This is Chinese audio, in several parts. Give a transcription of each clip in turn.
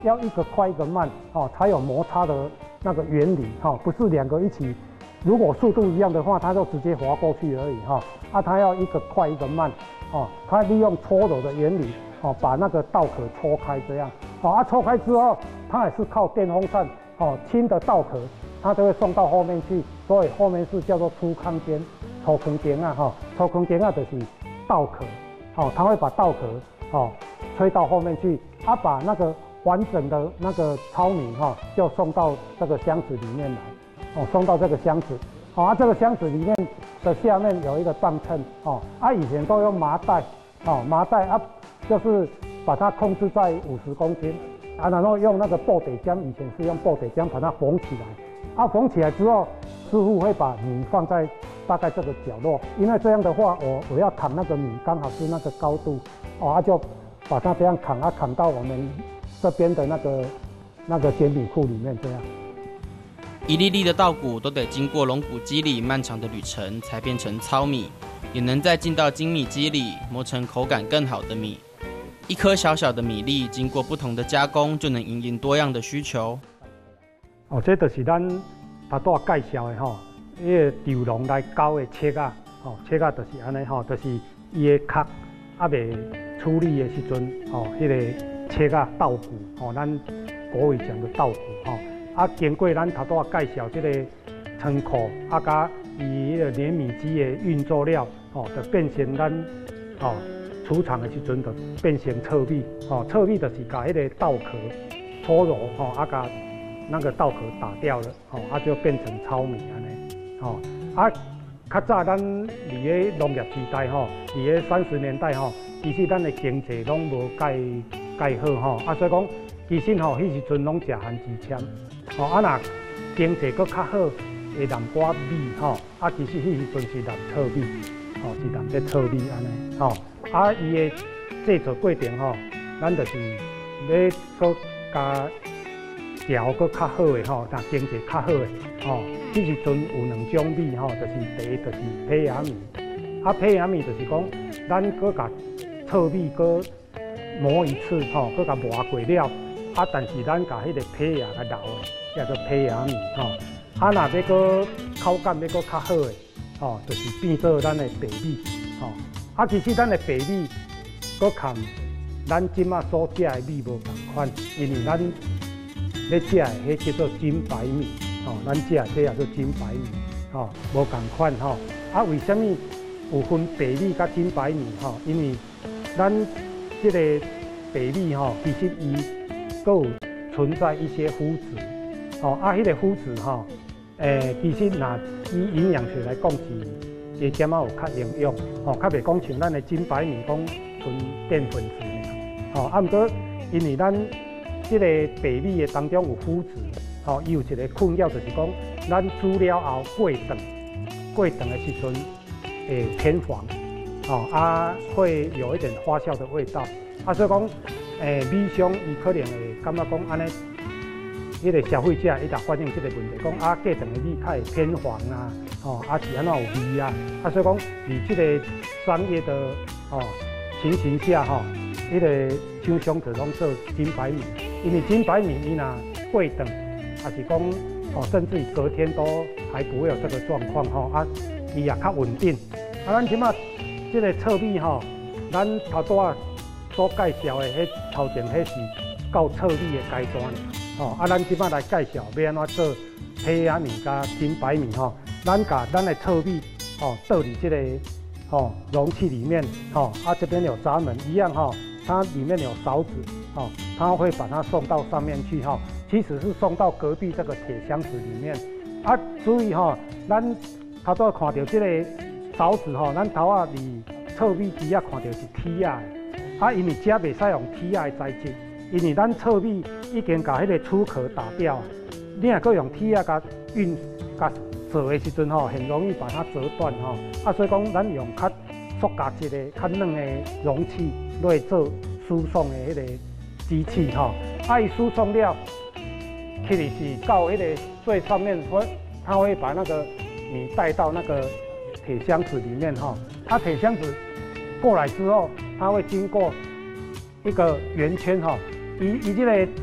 要一个快一个慢，才有摩擦的那个原理，不是两个一起。如果速度一样的话，它就直接滑过去而已，它要一个快一个慢，它利用搓揉的原理，把那个稻壳搓开这样，搓开之后，它也是靠电风扇，轻的稻壳，它就会送到后面去，所以后面是叫做粗糠间、抽糠间啊，抽糠间啊就是稻壳，它会把稻壳，吹到后面去，把那个完整的那个糙米就送到这个箱子里面来，送到这个箱子，这个箱子里面的下面有一个磅秤，以前都用麻袋，麻袋就是把它控制在50公斤，然后用那个布袋浆，以前是用布袋浆把它缝起来，缝起来之后，师傅会把米放在大概这个角落，因为这样的话，我要扛那个米刚好是那个高度，就把它这样扛到我们这边的那个煎饼库里面这样。 一粒粒的稻谷都得经过龙骨机里漫长的旅程，才变成糙米，也能再进到精米机里磨成口感更好的米。一颗小小的米粒，经过不同的加工，就能因应多样的需求。 这就是咱头拄介绍的迄个稻农来交的切仔，切仔就是安尼就是伊的壳未处理的时阵，迄个切仔稻谷，咱国语讲的稻谷，经过咱头拄介绍这个仓库，甲伊迄个碾米机的运作了，就变成咱出厂的时阵就变成糙米，糙米就是把迄个稻壳搓揉，甲那个稻壳打掉了，就变成糙米安尼，较早咱伫个农业时代，伫个30年代，其实咱的经济拢无介好，所以讲其实迄时阵拢食番薯签，若经济搁较好，会南瓜米，其实迄时阵是南糙米，是南这糙米安尼，伊的制作过程，咱就是要搁加调搁较好的，若经济较好的，迄时阵有2种米，就是第一就是胚芽米，胚芽米就是讲咱搁甲糙米搁磨一次，搁甲磨过了，但是咱甲迄个胚芽甲留的，叫做胚芽米，若要搁口感要搁较好的，就是变做咱的白米，其实咱的白米搁含咱即马所食的米无同款，因为咱咧食的迄叫做精白米，咱食的这也做精白米，无同款，为什么有分白米甲精白米？因为咱这个白米其实伊阁有存在一些麸质，迄个麸质其实若以营养学来讲是加减有较营养，较袂讲像咱的精白米讲纯淀粉质，毋过因为咱这个白米的当中有麸质，伊有一个困扰就是讲，咱煮了后过长的时阵会偏黄，会有一点发酵的味道，所以讲，米商伊可能会感觉讲安尼，迄个消费者伊就反映这个问题，讲过长的米较会偏黄是安怎有味所以讲，伫这个商业的情形下迄个厂商就拢做精白米，因为精白米伊若过长，还是讲甚至于隔天都还不会有这个状况伊也较稳定。咱即马这个糙米咱头拄所介绍的迄头前迄是到糙米的阶段咱即马来介绍要安怎做胚芽米加精白米咱把咱的糙米倒入这个容器里面这边有闸门一样它里面有勺子它会把它送到上面去其实是送到隔壁这个铁箱子里面注意咱头拄看到这个勺子咱头仔离糙米机看到是铁的因为这袂使用铁的材质，因为咱糙米已经把迄个粗壳打掉，你若搁用铁甲做的时阵很容易把它折断所以讲咱用较塑胶质的较软的容器来做输送的迄个机器伊输送了，其实是到迄个最上面它会把那个米带到那个铁箱子里面铁箱子过来之后，它会经过一个圆圈伊这个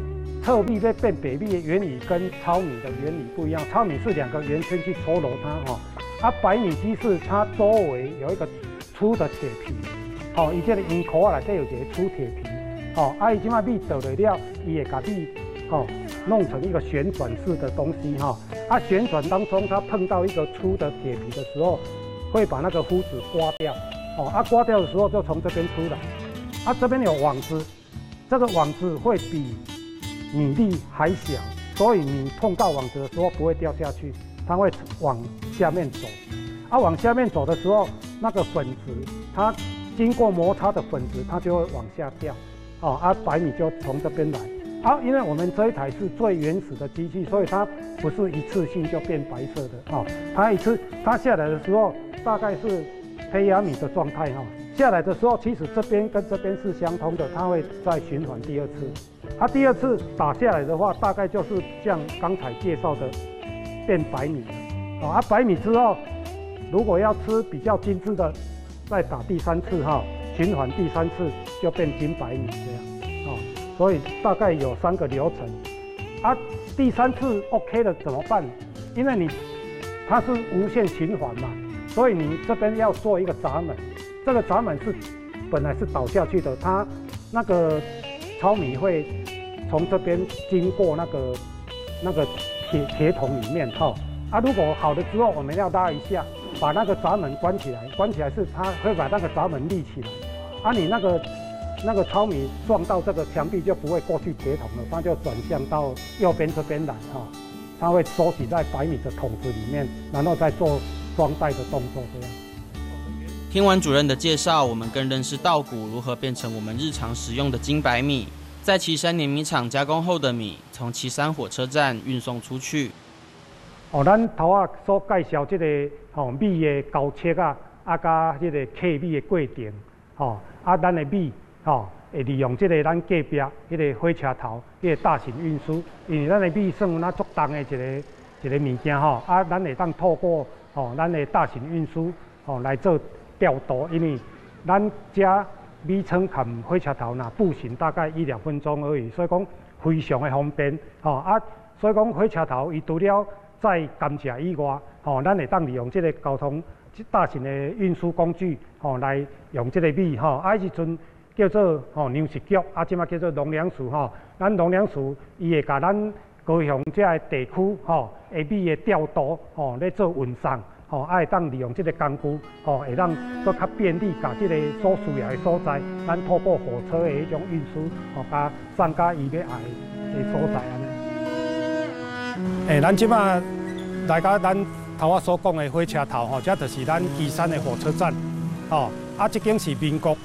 糙米要变白米的原理跟糙米的原理不一样，糙米是2个圆圈去搓揉它哈，白米机是它周围有一个粗的铁皮，伊这个圆壳内底有一个粗铁皮，伊即摆米倒来了，伊会把米弄成一个旋转式的东西旋转当中它碰到一个粗的铁皮的时候，会把那个麸子刮掉，刮掉的时候就从这边出来，这边有网子，这个网子会比米粒还小，所以你碰到网子的时候不会掉下去，它会往下面走，往下面走的时候，那个粉质它经过摩擦的粉质它就会往下掉，白米就从这边来。因为我们这一台是最原始的机器，所以它不是一次性就变白色的它下来的时候大概是胚芽米的状态下来的时候，其实这边跟这边是相通的，它会再循环第2次。第2次打下来的话，大概就是像刚才介绍的变白米了。白米之后，如果要吃比较精致的，再打第3次循环第3次就变金白米这样。所以大概有3个流程，第3次 OK 了怎么办？因为它是无限循环嘛，所以你这边要做一个闸门，这个闸门本来是倒下去的，它那个糙米会从这边经过那个铁桶里面如果好了之后，我们要拉一下，把那个闸门关起来，关起来是它会把那个闸门立起来，你那个糙米撞到这个墙壁就不会过去铁桶了，它就转向到右边这边来它会收集在白米的桶子里面，然后再做装袋的动作这样。 听完主任的介绍，我们更认识稻谷如何变成我们日常食用的金白米，在旗山碾米厂加工后的米，从旗山火车站运送出去。 咱头仔所介绍这个米的交切加这个刻米的过程咱的米会利用这个咱隔壁迄个火车头迄个大型运输，因为咱的米算足重的一个物件咱会当透过咱的大型运输来做调度，因为咱遮米仓含火车头步行大概1-2分钟而已，所以讲非常的方便所以讲火车头伊除了在甘蔗以外咱会当利用这个交通大型的运输工具来用这个米迄时阵叫做粮食局即马叫做农粮署咱农粮署伊会甲咱高雄这个地区的米的调度咧做运送会当利用这个工具会当搁较便利，甲这个所需要的所在，咱透过火车的迄种运输甲送到伊要爱的所在安尼。咱即马来到咱头仔所讲的火车头这就是咱旗山的火车站这间是民国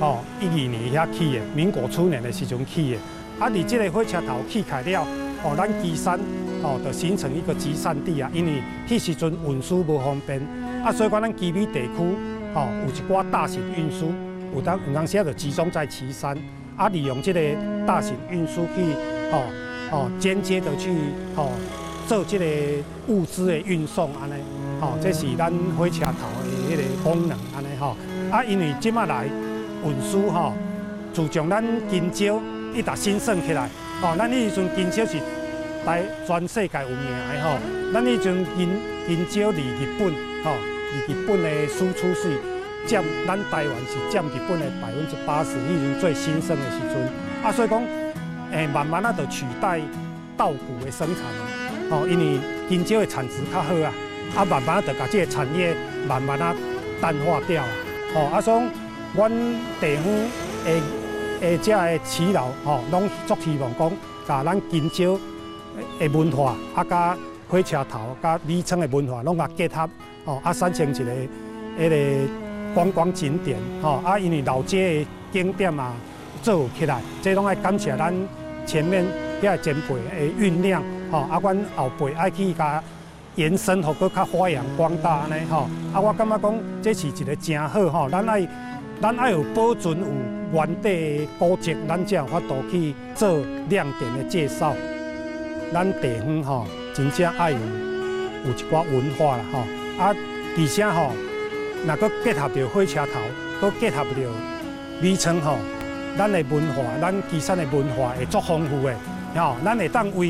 12年遐起的，民国初年的时阵起的。伫这个火车头起开了，咱旗山就形成一个集散地因为迄时阵运输无方便，所以讲咱旗米地区有一寡大型运输，有当时就集中在旗山，利用这个大型运输去间接的去做这个物资的运送安尼这是咱火车头的迄个功能安尼因为即马来运输自从咱金蕉一直兴盛起来咱迄时阵金蕉是在全世界有名的咱迄阵金蕉离日本离日本的输出是占咱台湾是占日本的80%，迄阵最兴盛的时阵所以讲慢慢就取代稻谷的生产因为金蕉的产值较好慢慢就把这个产业慢慢淡化掉所以阮地方的这个耆老拢足希望讲，把咱金蕉的文化甲火车头甲米仓的文化拢结合产生一个迄个观光景点因为老街的景点做起来，这拢爱感谢咱前面遐前辈的酝酿阮后辈爱去甲延伸，互搁较发扬光大安尼我感觉讲这是一个真好咱爱有保存有原地的古迹，咱才有法度去做亮点的介绍。咱地方真正爱有一寡文化啦而且若搁结合着火车头，搁结合着米仓咱的文化，咱旗山的文化会足丰富的吼，咱会当为